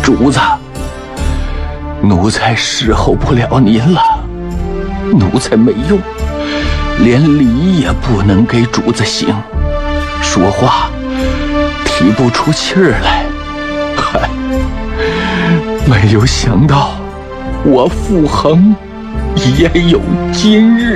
主子，奴才侍候不了您了，奴才没用，连礼也不能给主子行，说话提不出气儿来。嗨，没有想到我傅恒也有今日。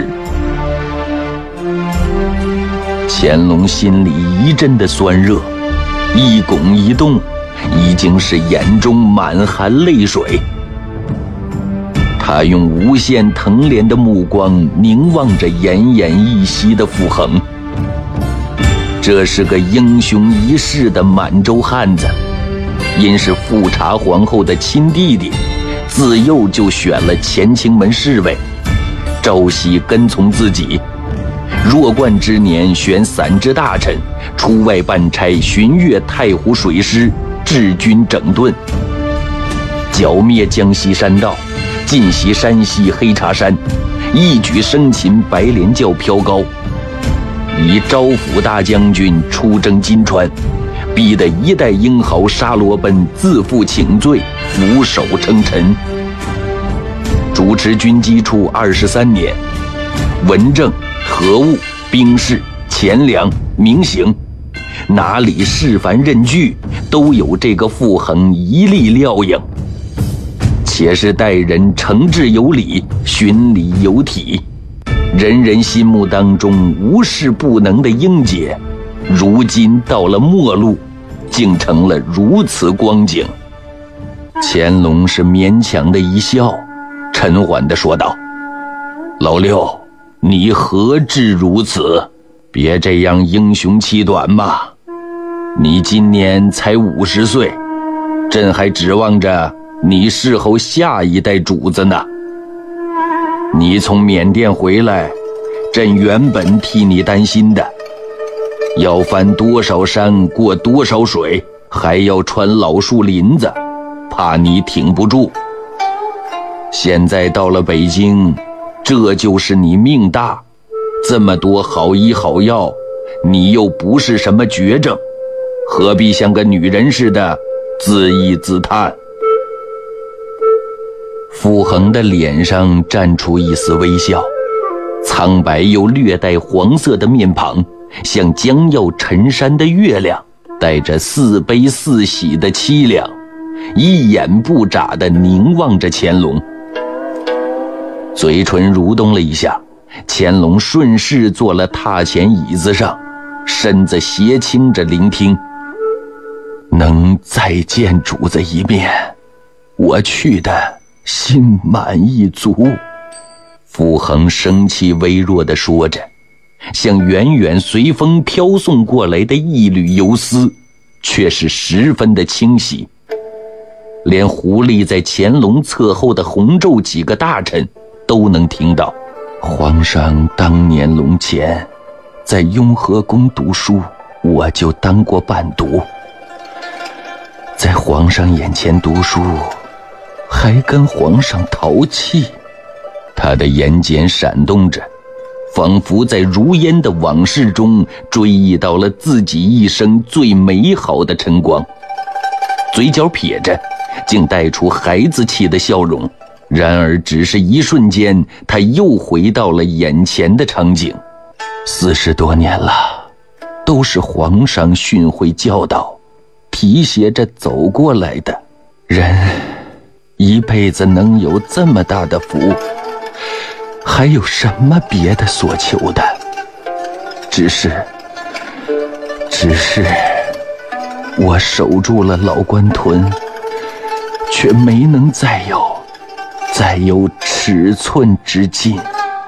乾隆心里一阵的酸热，一拱一动，已经是眼中满含泪水。他用无限疼怜的目光凝望着奄奄一息的傅恒。这是个英雄一世的满洲汉子，因是富察皇后的亲弟弟，自幼就选了乾清门侍卫，朝夕跟从自己。弱冠之年选散之大臣，出外办差，巡阅太湖水师，治军整顿，剿灭江西山盗，进袭山西黑茶山，一举生擒白莲教飘高，以招抚大将军出征金川，逼得一代英豪沙罗奔自负请罪，俯首称臣。主持军机处23年，文政、核务、兵事、钱粮、民刑，哪里事凡任具，都有这个傅恒一力料应，且是待人诚挚有礼，循礼有体，人人心目当中无事不能的英杰，如今到了末路，竟成了如此光景。乾隆是勉强的一笑，沉缓地说道：老六，你何至如此？别这样英雄气短嘛！你今年才50岁，朕还指望着你侍候下一代主子呢。你从缅甸回来，朕原本替你担心的，要翻多少山过多少水，还要穿老树林子，怕你挺不住。现在到了北京，这就是你命大，这么多好医好药，你又不是什么绝症，何必像个女人似的自缢自叹？傅恒的脸上绽出一丝微笑，苍白又略带黄色的面庞，像将要沉山的月亮，带着似悲似喜的凄凉，一眼不眨地凝望着乾隆。嘴唇蠕动了一下，乾隆顺势坐了榻前椅子上，身子斜倾着聆听。能再见主子一面，我去的心满意足。傅恒生气微弱地说着，像远远随风飘送过来的一缕游丝，却是十分的清晰。连狐狸在乾隆侧后的洪昼几个大臣都能听到。皇上当年隆前在雍和宫读书，我就当过伴读，在皇上眼前读书，还跟皇上淘气。他的眼睑闪动着，仿佛在如烟的往事中追忆到了自己一生最美好的晨光，嘴角撇着，竟带出孩子气的笑容。然而只是一瞬间，他又回到了眼前的场景。40多年了，都是皇上训诲教导，提携着走过来的。人一辈子能有这么大的福，还有什么别的所求的？只是我守住了老官屯，却没能再有尺寸之进。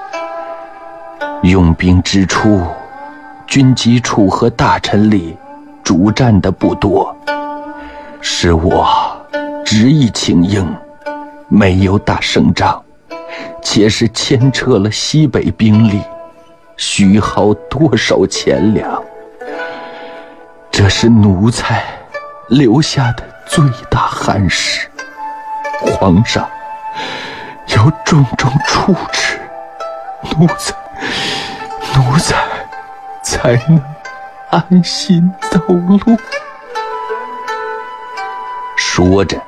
用兵之初，军机处和大臣里主战的不多，是我执意请缨，没有打胜仗，且是牵扯了西北兵力，虚耗多少钱粮。这是奴才留下的最大憾事，皇上有重重处置，奴才才能安心走路。说着